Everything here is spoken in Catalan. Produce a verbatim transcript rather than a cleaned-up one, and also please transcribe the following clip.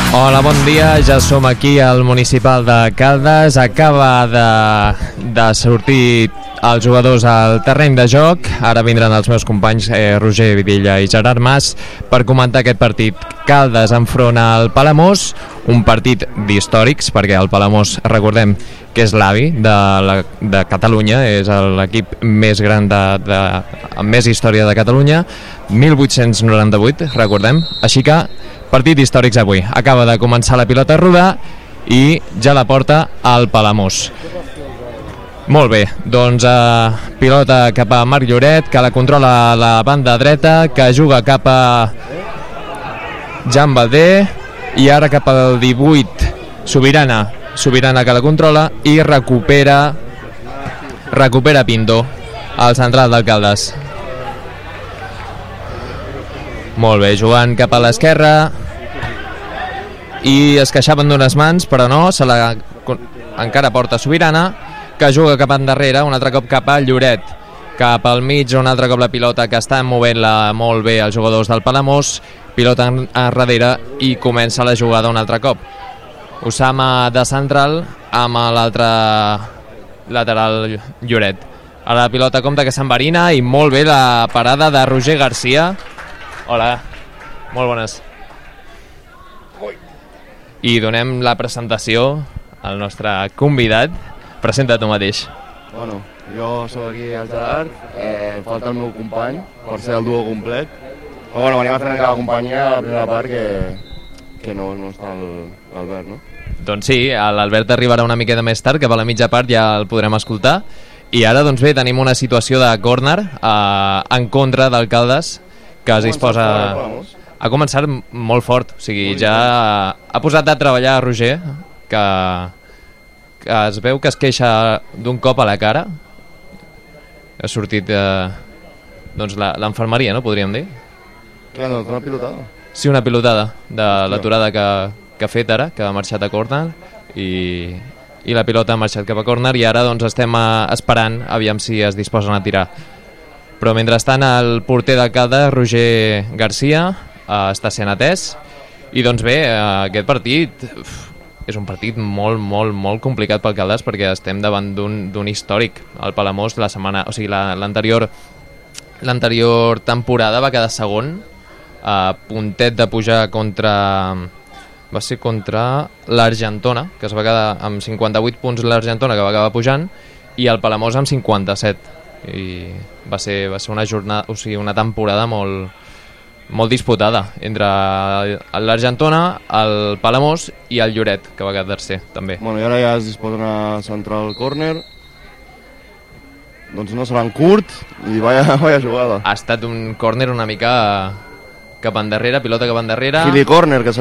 Hola, bon dia, ja som aquí al municipal de Caldes. Acaba de, de sortir els jugadors al terreny de joc. Ara vindran els meus companys eh, Roger Vidilla i Gerard Mas per comentar aquest partit. Caldes enfront al Palamós, un partit d'històrics, perquè el Palamós, recordem que és l'avi de, la, de Catalunya, és l'equip més gran de, de, amb més història de Catalunya, mil vuit-cents noranta-vuit, recordem. Així que partit històrics avui. Acaba de començar la pilota a rodar i ja la porta al Palamós. Molt bé, doncs eh, pilota cap a Marc Lloret, que la controla a la banda dreta, que juga cap a Jan Valdé, i ara cap al divuit, Sobirana, Sobirana que la controla i recupera recupera Pinto, al central del Caldes. Molt bé, jugant cap a l'esquerra i es queixaven d'unes mans, però no, se la encara porta Sobirana, que juga cap endarrere, un altre cop cap a Lloret, cap al mig, un altre cop la pilota, que estan movent-la molt bé els jugadors del Palamós, pilota enrere i comença la jugada un altre cop. Osama de central amb l'altre lateral Lloret. Ara la pilota compta que s'enverina i molt bé la parada de Roger Garcia. Hola, molt bones. I donem la presentació al nostre convidat. Presenta tu mateix. Bueno, jo sóc aquí el Gerard, eh, falta el meu company per ser el duo complet. Però bueno, venim a fer la companyia a la primera part que, que no, no està l'Albert, no? Doncs sí, l'Albert arribarà una miqueta més tard, cap a la mitja part ja el podrem escoltar. I ara, doncs bé, tenim una situació de córner eh, en contra del Caldes, que es disposa... Ha començat molt fort, o sigui, ja ha posat a treballar a Roger, que, que es veu que es queixa d'un cop a la cara. Ha sortit eh, doncs l'enfermeria, no, podríem dir? Què, no, una pilotada? Sí, una pilotada de l'aturada que, que ha fet ara, que ha marxat a córner, i, i la pilota ha marxat cap a córner, i ara doncs estem a, esperant, aviam si es disposen a tirar. Però mentrestant el porter del Caldes, Roger Garcia, eh, està sent atès, i doncs bé, eh, aquest partit uf, és un partit molt, molt, molt complicat pel Caldes, perquè estem davant d'un històric. El Palamós la setmana, o sigui, l'anterior l'anterior temporada va quedar segon, a puntet de pujar contra... va ser contra l'Argentona, que es va quedar amb cinquanta-vuit punts l'Argentona, que va acabar pujant, i el Palamós amb cinquanta-set. I va ser, va ser una jornada, o sigui, una temporada molt, molt disputada entre l'Argentona, el Palamós i el Lloret, que va quedar tercer també. Bueno, i ara ja es disposen a centrar el córner. Doncs no serà en curt i vaya, vaya jugada. Ha estat un córner una mica cap endarrere, pilota cap endarrere. Gili córner, que